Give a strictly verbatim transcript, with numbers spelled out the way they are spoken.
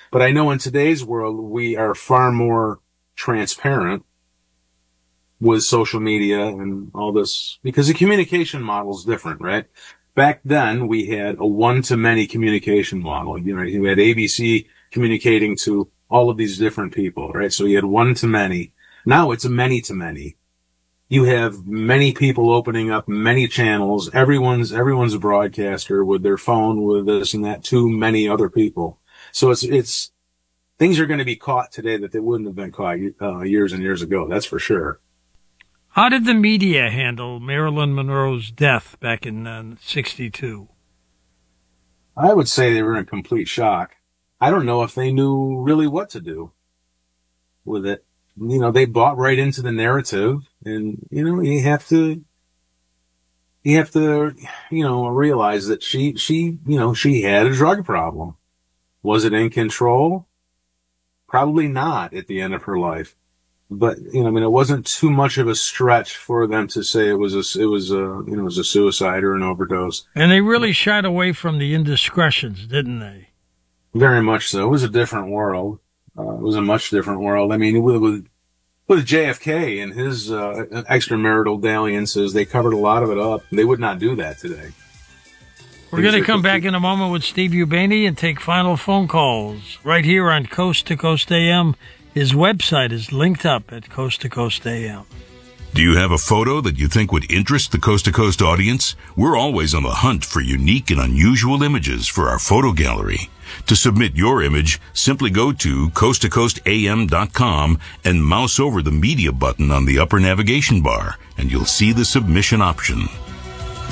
But I know in today's world, we are far more transparent with social media and all this, because the communication model is different, right? Back then, we had a one-to-many communication model. You know, you had A B C communicating to all of these different people, right? So you had one-to-many. Now it's a many-to-many. You have many people opening up many channels. Everyone's everyone's a broadcaster with their phone, with this and that, to many other people. So it's it's things are going to be caught today that they wouldn't have been caught uh, years and years ago. That's for sure. How did the media handle Marilyn Monroe's death back in uh, sixty-two? I would say they were in complete shock. I don't know if they knew really what to do with it. You know, they bought right into the narrative, and, you know, you have to, you have to, you know, realize that she, she, you know, she had a drug problem. Was it in control? Probably not at the end of her life. But, you know, I mean, it wasn't too much of a stretch for them to say it was a, it was a, you know, it was a suicide or an overdose. And they really shied away from the indiscretions, didn't they? Very much so. It was a different world. Uh, it was a much different world. I mean, with, with, with J F K and his, uh, extramarital dalliances, they covered a lot of it up. They would not do that today. We're going to come back in a moment with Steve Ubani and take final phone calls right here on Coast to Coast A M. His website is linked up at Coast to Coast A M. Do you have a photo that you think would interest the Coast to Coast audience? We're always on the hunt for unique and unusual images for our photo gallery. To submit your image, simply go to coast to coast a m dot com and mouse over the media button on the upper navigation bar, and you'll see the submission option.